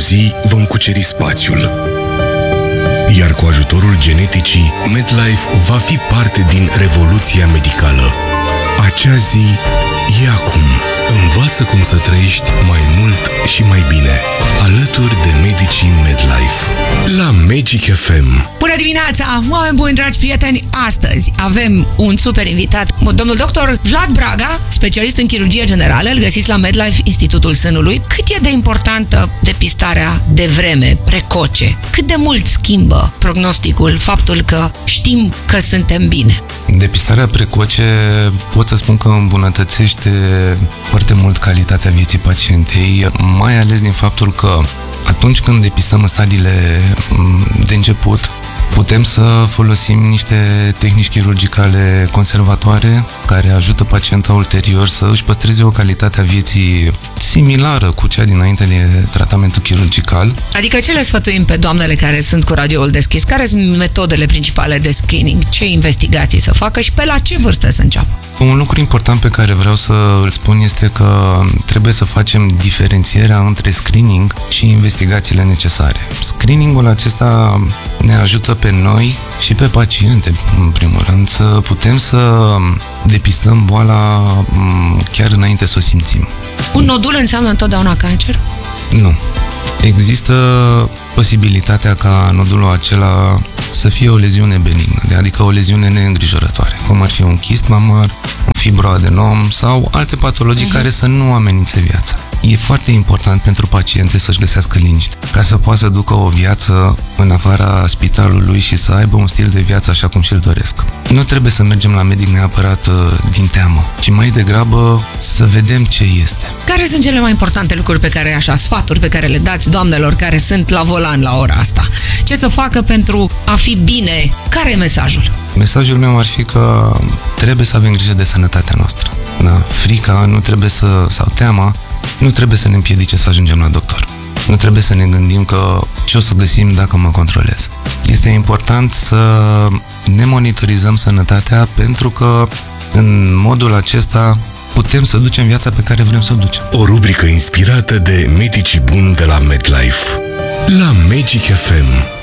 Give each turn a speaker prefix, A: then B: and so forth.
A: zi vom cuceri spațiul. Iar cu ajutorul geneticii, MedLife va fi parte din revoluția medicală. Acea zi e acum. Învață cum să trăiești mai mult și mai bine, alături de medicii MedLife. La Magic FM.
B: Bună dimineața, oameni buni, dragi prieteni! Astăzi avem un super invitat, domnul doctor Vlad Braga, specialist în chirurgie generală. Îl găsiți la MedLife, Institutul Sânului. Cât e de importantă depistarea de vreme, precoce? Cât de mult schimbă prognosticul faptul că știm că suntem bine?
C: Depistarea precoce pot să spun că îmbunătățește foarte mult calitatea vieții pacientei, mai ales din faptul că atunci când depistăm în stadiile de început, putem să folosim niște tehnici chirurgicale conservatoare care ajută pacienta ulterior să își păstreze o calitate a vieții similară cu cea dinainte de tratamentul chirurgical.
B: Adică ce le sfătuim pe doamnele care sunt cu radioul deschis? Care sunt metodele principale de screening? Ce investigații să facă și pe la ce vârstă să înceapă?
C: Un lucru important pe care vreau să îl spun este că trebuie să facem diferențierea între screening și investigațiile necesare. Screeningul acesta ne ajută pe noi și pe paciente, în primul rând, să putem să depistăm boala chiar înainte să o simțim.
B: Un nodul înseamnă întotdeauna cancer?
C: Nu. Există posibilitatea ca nodulul acela să fie o leziune benignă, adică o leziune neîngrijorătoare, cum ar fi un chist mamar, un fibroadenom sau alte patologii care să nu amenințe viața. E foarte important pentru paciente să-și găsească liniște, ca să poată să ducă o viață în afara spitalului și să aibă un stil de viață așa cum și-l doresc. Nu trebuie să mergem la medic neapărat din teamă, ci mai degrabă să vedem ce este.
B: Care sunt cele mai importante lucruri pe care, sfaturi pe care le dați doamnelor care sunt la volan la ora asta? Ce să facă pentru a fi bine? Care e mesajul?
C: Mesajul meu ar fi că trebuie să avem grijă de sănătatea noastră. Da? Frica nu trebuie sau teama nu trebuie să ne împiedice să ajungem la doctor. Nu trebuie să ne gândim că ce o să găsim dacă mă controlez. Este important să ne monitorizăm sănătatea pentru că în modul acesta putem să ducem viața pe care vrem să o ducem.
A: O rubrică inspirată de medicii buni de la MedLife. La Magic FM.